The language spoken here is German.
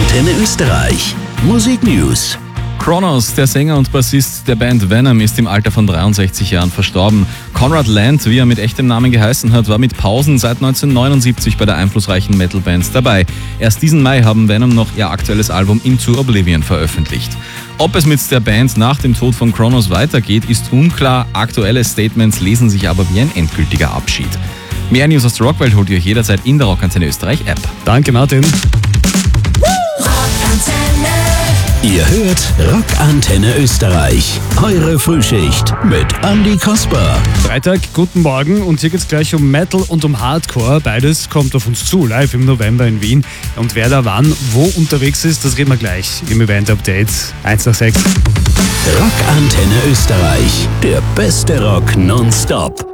Antenne Österreich. Musik News. Kronos, der Sänger und Bassist der Band Venom, ist im Alter von 63 Jahren verstorben. Conrad Land, wie er mit echtem Namen geheißen hat, war mit Pausen seit 1979 bei der einflussreichen Metal-Band dabei. Erst diesen Mai haben Venom noch ihr aktuelles Album Into Oblivion veröffentlicht. Ob es mit der Band nach dem Tod von Kronos weitergeht, ist unklar. Aktuelle Statements lesen sich aber wie ein endgültiger Abschied. Mehr News aus der Rockwelt holt ihr euch jederzeit in der Rockantenne Österreich App. Danke, Martin. Ihr hört Rockantenne Österreich. Eure Frühschicht mit Andi Kasper. Freitag, guten Morgen, und hier geht's gleich um Metal und um Hardcore. Beides kommt auf uns zu, live im November in Wien. Und wer da wann, wo unterwegs ist, das reden wir gleich im Event-Update 1 nach 6. Rockantenne Österreich. Der beste Rock nonstop.